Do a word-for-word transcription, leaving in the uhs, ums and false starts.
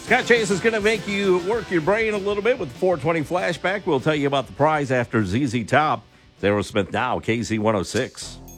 Scott Chase is going to make you work your brain a little bit with the four twenty flashback. We'll tell you about the prize after Z Z Top. Aerosmith now, K Z one oh six.